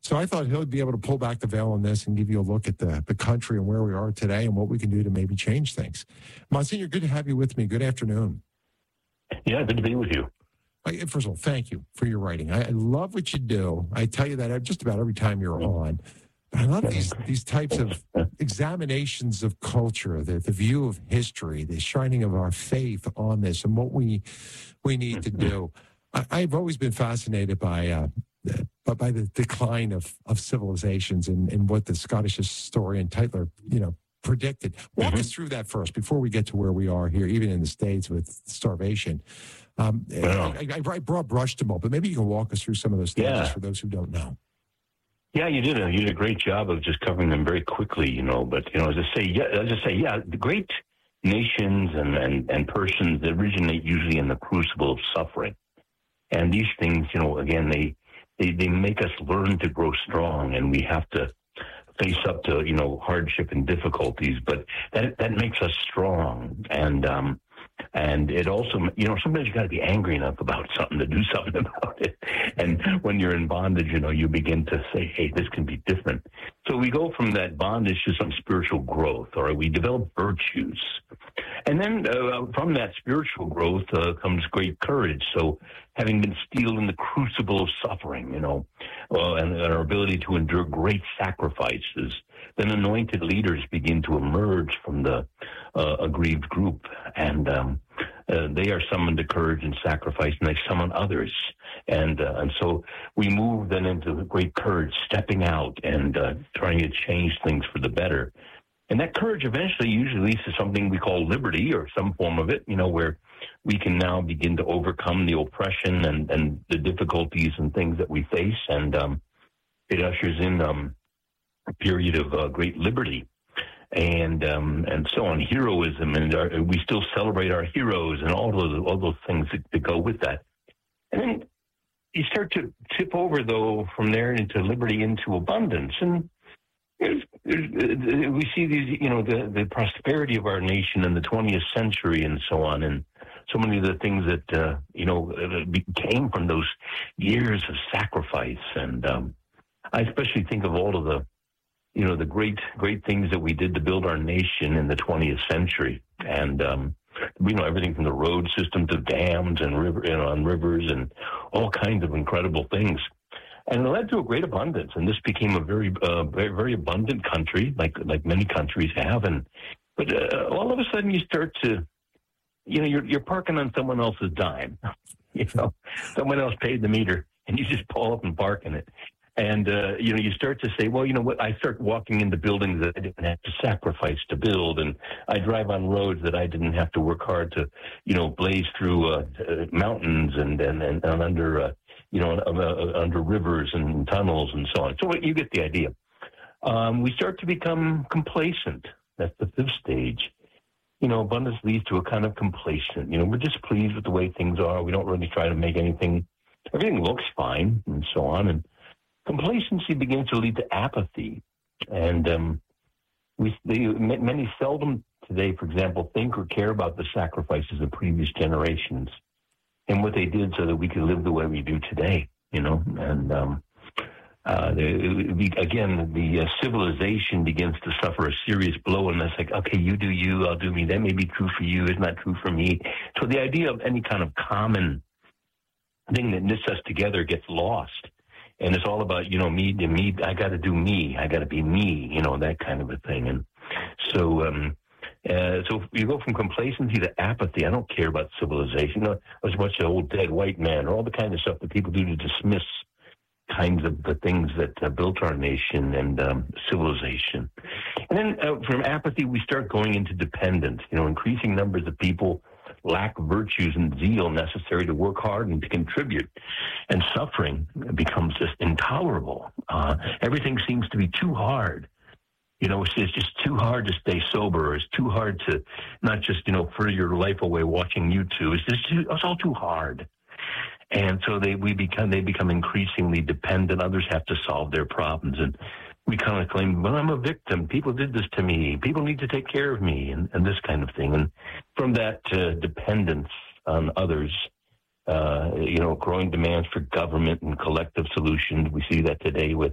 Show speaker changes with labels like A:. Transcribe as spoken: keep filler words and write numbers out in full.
A: So I thought he'll be able to pull back the veil on this and give you a look at the, the country and where we are today and what we can do to maybe change things. Monsignor, good to have you with me. Good afternoon.
B: Yeah, good to be with you.
A: First of all, thank you for your writing. I, I love what you do. I tell you that just about every time you're on. But I love these these types of examinations of culture, the, the view of history, the shining of our faith on this and what we we need to do. I, I've always been fascinated by uh, but by the decline of, of civilizations and, and what the Scottish historian Tytler, you know, predicted. Walk mm-hmm. us through that first before we get to where we are here, even in the States with starvation. Um, yeah. I, I, I broad brushed them all, but maybe you can walk us through some of those stages yeah. for those who don't know.
B: Yeah, you did a you did a great job of just covering them very quickly, you know. But you know, as I say, yeah, as I say, yeah, the great nations and, and, and persons that originate usually in the crucible of suffering, and these things, you know, again, they they they make us learn to grow strong, and we have to face up to you know hardship and difficulties. But that that makes us strong, and um, and it also, you know, sometimes you got to be angry enough about something to do something about it. And when you're in bondage, you know, you begin to say, hey, this can be different. So we go from that bondage to some spiritual growth, or we develop virtues. And then uh, from that spiritual growth uh, comes great courage. So having been steeled in the crucible of suffering, you know, uh, and, and our ability to endure great sacrifices, then anointed leaders begin to emerge from the uh, aggrieved group, and um, uh, they are summoned to courage and sacrifice, and they summon others. And uh, and so we move then into great courage, stepping out and uh, trying to change things for the better. And that courage eventually usually leads to something we call liberty, or some form of it, you know, where we can now begin to overcome the oppression and, and the difficulties and things that we face. And um, it ushers in um, a period of uh, great liberty and um, and so on, heroism. And our, we still celebrate our heroes and all those, all those things that, that go with that. And then you start to tip over, though, from there into liberty into abundance. And There's, there's, we see these, you know, the, the prosperity of our nation in the twentieth century and so on, and so many of the things that, uh, you know, came from those years of sacrifice. And um, I especially think of all of the, you know, the great, great things that we did to build our nation in the twentieth century. And, um, you know, everything from the road system to dams and river, you know, on rivers and all kinds of incredible things. And it led to a great abundance, and this became a very, uh, very, very abundant country, like like many countries have. And but uh, all of a sudden, you start to, you know, you're you're parking on someone else's dime. You know, someone else paid the meter, and you just pull up and park in it. And uh, you know, you start to say, well, you know what? I start walking into buildings that I didn't have to sacrifice to build, and I drive on roads that I didn't have to work hard to, you know, blaze through uh, uh, mountains and and and, and under. Uh, you know, uh, under rivers and tunnels and so on. So you get the idea. Um, we start to become complacent. That's the fifth stage. You know, abundance leads to a kind of complacent. You know, we're just pleased with the way things are. We don't really try to make anything, everything looks fine and so on. And complacency begins to lead to apathy. And um, we they, many seldom today, for example, think or care about the sacrifices of previous generations and what they did so that we could live the way we do today, you know. And um, uh, the, again, the uh, civilization begins to suffer a serious blow, and it's like, okay, you do you, I'll do me. That may be true for you, it's not true for me. So the idea of any kind of common thing that knits us together gets lost. And it's all about, you know, me, me, I got to do me, I got to be me, you know, that kind of a thing. And so, um, Uh, so you go from complacency to apathy. I don't care about civilization. You know, as much an old dead white man, or all the kind of stuff that people do to dismiss kinds of the things that uh, built our nation and um, civilization. And then uh, from apathy, we start going into dependence. You know, increasing numbers of people lack virtues and zeal necessary to work hard and to contribute. And suffering becomes just intolerable. Uh, everything seems to be too hard. You know, it's, it's just too hard to stay sober. It's too hard to not just, you know, fritter your life away watching YouTube. It's just too, it's all too hard. And so they we become they become increasingly dependent. Others have to solve their problems, and we kind of claim, well, I'm a victim. People did this to me. People need to take care of me, and, and this kind of thing. And from that uh, dependence on others, uh, you know, growing demands for government and collective solutions. We see that today with